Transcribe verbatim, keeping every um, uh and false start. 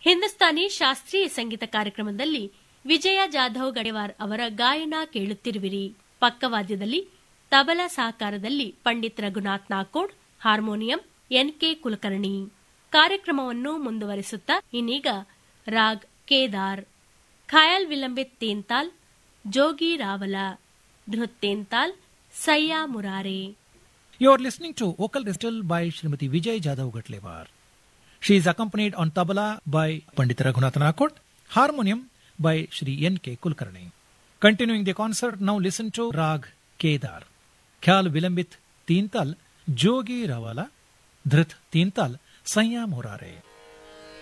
ಹಿಂದೂಸ್ತಾನಿ ಶಾಸ್ತ್ರೀಯ ಸಂಗೀತ ಕಾರ್ಯಕ್ರಮದಲ್ಲಿ ವಿಜಯ ಜಾಧವ್ ಗಡೇವಾರ್ ಅವರ ಗಾಯನ ಕೇಳುತ್ತಿರುವಿರಿ. ಪಕ್ಕವಾದ್ಯದಲ್ಲಿ tabla ಸಹಕಾರದಲ್ಲಿ Pandit Raghunath Nakod, harmonium N K Kulkarni. ಕಾರ್ಯಕ್ರಮವನ್ನು ಮುಂದುವರಿಸುತ್ತಾ ಇನ್ನೀಗ ರಾಗ್ ಕೇದಾರ್, ಖಯಾಲ್ ವಿಲಂಬಿತ್ ತೇಂತಾಲ್, ಜೋಗಿ ರಾವಲ, ಧೃತ್ ತೇಂತಾಲ್, ಸಯ್ಯಾ Murare. You are listening to vocal recital by Srimati Vijay Jadhav Gatlewar. She is accompanied on tabla by Pandit Raghunath Nakod, harmonium by Shri N K Kulkarni. Continuing the concert, now listen to Rag Kedar, Khyal Vilambit Teental, Jogi Ravala, Dhrit Teental, Sanya Murare.